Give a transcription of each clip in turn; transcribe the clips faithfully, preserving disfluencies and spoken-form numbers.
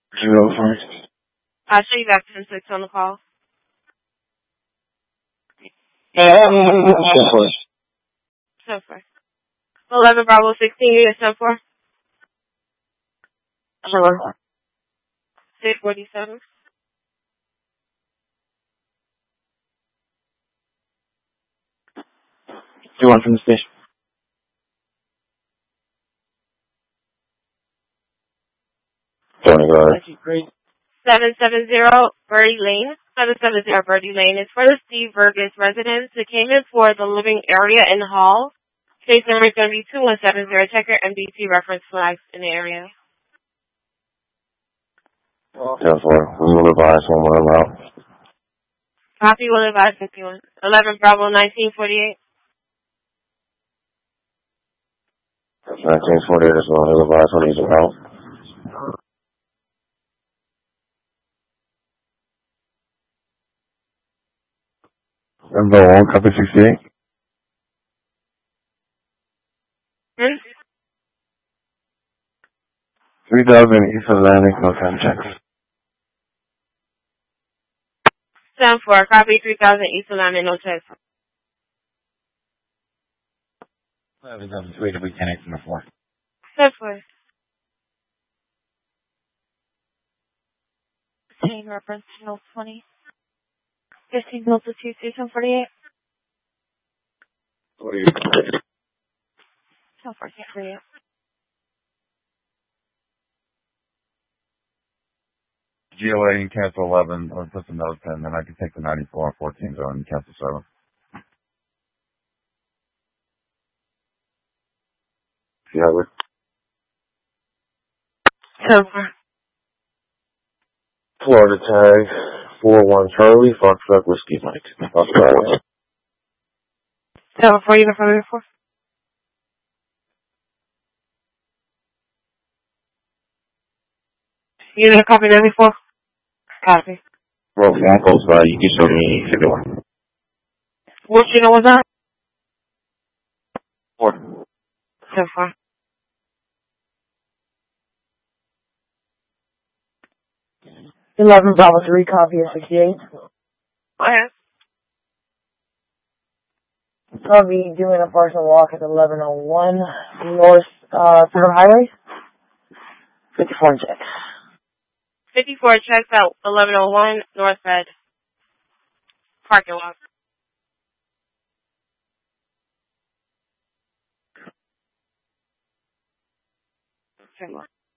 Zero four. I'll show you back to the six on the call. ten four. ten four. eleven Bravo sixteen, unit ten four. Hello. six forty-seven. You want from the station? Tony, go ahead. seven seven zero Birdie Lane. seven seven zero Birdie Lane. It's for the Steve Burgess residence. It came in for the living area in the hall. Case number is going to be two one seven zero. Check your M B T reference flags in the area. ten four. We will advise one will allow. Copy will advise fifty-one. eleven Bravo nineteen forty-eight. nineteen forty-eight as well. He'll advise when he's about. Number one, copy sixty-eight. Hmm? three thousand East Atlantic, no time checks. ten four. Copy three thousand East Atlantic, no checks. eleven seven three to be ten eight from the four. ten four. Chain reference channel twenty. fifteen Mills to two station forty-eight. What are you? ten four, can't hear you. G O A and cancel eleven, or put some notes in, then I can take the ninety-four and fourteen zone and cancel seven. Yeah, we're... ten four. Florida tag, four one Charlie, Foxtrot Whiskey Mike. Foxtrot. ten four, uniform four. Unit copy ninety-four. Copy. Well, phone calls by, you can show me fifty-one. What unit was that? Four. ten four. eleven Bravo three, copy of sixty-eight. Okay. I'll be doing a partial walk at eleven oh one North uh, Federal Highway. fifty-four check. fifty-four checks out eleven oh one North Fed. Parking lot. ten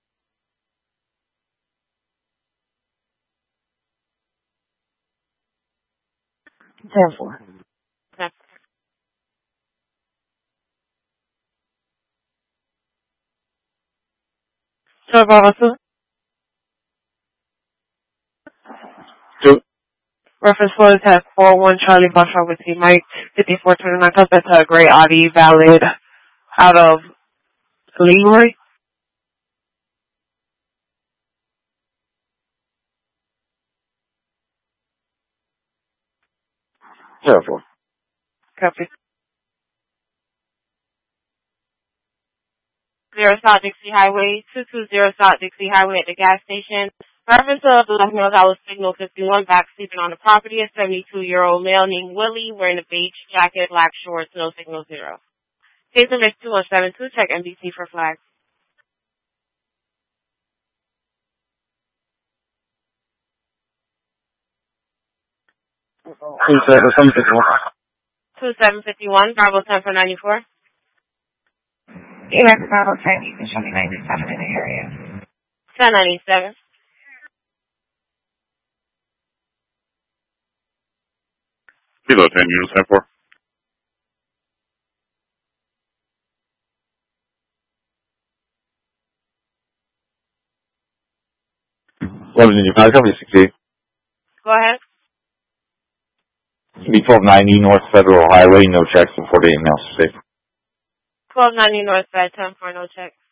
four. ten. So, Bravo two. Two. Reference flow is at four one Charlie Foxtrot Whiskey Mike, fifty-four twenty-nine, comes back to a gray Audi valid out of Leroy. ten four. Copy. Zero South Dixie Highway, two two zero South Dixie Highway at the gas station. Reference of the left middle was signal fifty-one back sleeping on the property. A seventy-two-year-old male named Willie wearing a beige jacket, black shorts, no signal zero. Case number two one seven two, check M B C for flags. two seven fifty-one. two seven fifty-one, Bravo ten for ninety-four. Direct Bravo ten, you can show me ninety-seven in the area. ten ninety-seven. Kilo ten, unit ten four. eleven ninety-five, company sixty-eight. Go ahead. B twelve ninety North Federal Highway, no checks, and forty-eight now safe. twelve ninety North Fed, ten four, no check.